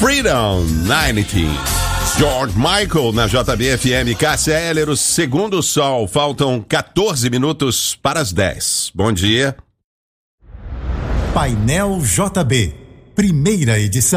Freedom 90. George Michael na JBFM. Cássia Heller, o Segundo Sol. Faltam 14 minutos para as 10. Bom dia. Painel JB, primeira edição.